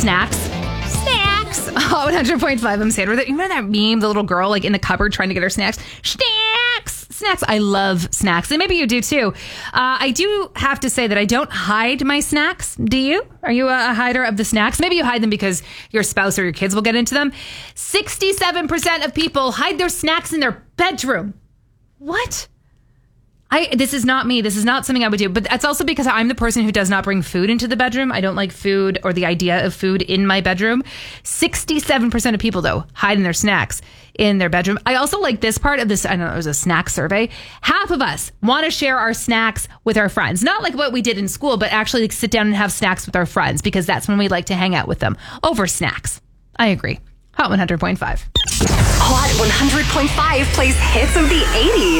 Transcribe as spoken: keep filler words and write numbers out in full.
snacks. Snacks. Oh, one hundred point five. I'm Sandra. You remember that meme, the little girl like in the cupboard trying to get her snacks? Snacks. Snacks. I love snacks. And maybe you do too. Uh, I do have to say that I don't hide my snacks. Do you? Are you a hider of the snacks? Maybe you hide them because your spouse or your kids will get into them. sixty-seven percent of people hide their snacks in their bedroom. What? I, this is not me. This is not something I would do. But that's also because I'm the person who does not bring food into the bedroom. I don't like food or the idea of food in my bedroom. sixty-seven percent of people, though, hide in their snacks in their bedroom. I also like this part of this. I don't know, it was a snack survey. Half of us want to share our snacks with our friends. Not like what we did in school, but actually like sit down and have snacks with our friends because that's when we like to hang out with them over snacks. I agree. Hot one hundred point five. Hot one hundred point five plays hits of the eighties.